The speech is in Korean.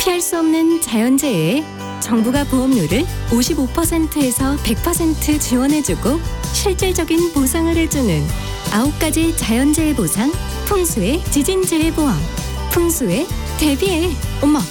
피할 수 없는 자연재해에 정부가 보험료를 55%에서 100% 지원해주고 실질적인 보상을 해주는 9가지 자연재해 보상, 풍수의 지진재해 보험. 풍수에 대비해. 엄마,